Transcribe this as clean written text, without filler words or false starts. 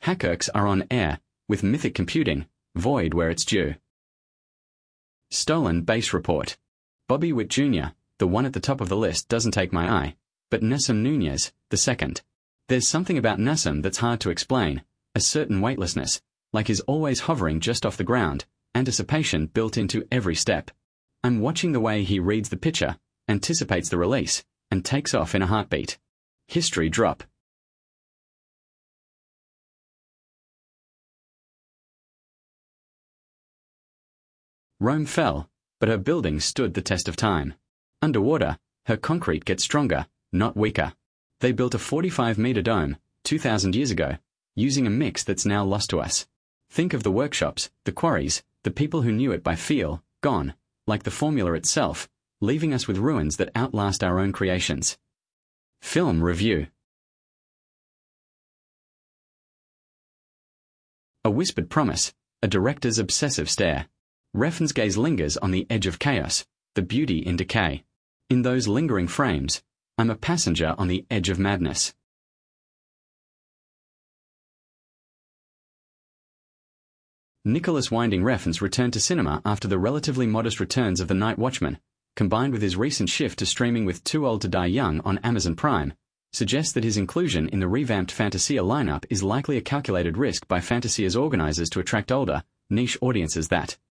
Hackerks are on air, with Mythic Computing, void where it's due. Stolen base report. Bobby Witt Jr., the one at the top of the list, doesn't take my eye, but Nassim Nunez, the second. There's something about Nassim that's hard to explain, a certain weightlessness, like he's always hovering just off the ground, anticipation built into every step. I'm watching the way he reads the pitcher, anticipates the release, and takes off in a heartbeat. History drop. Rome fell, but her buildings stood the test of time. Underwater, her concrete gets stronger, not weaker. They built a 45-meter dome, 2,000 years ago, using a mix that's now lost to us. Think of the workshops, the quarries, the people who knew it by feel, gone, like the formula itself, leaving us with ruins that outlast our own creations. Film review. A whispered promise, a director's obsessive stare. Refn's gaze lingers on the edge of chaos, the beauty in decay. In those lingering frames, I'm a passenger on the edge of madness. Nicholas Winding Refn's return to cinema after the relatively modest returns of The Night Watchman, combined with his recent shift to streaming with Too Old to Die Young on Amazon Prime, suggests that his inclusion in the revamped Fantasia lineup is likely a calculated risk by Fantasia's organizers to attract older, niche audiences that,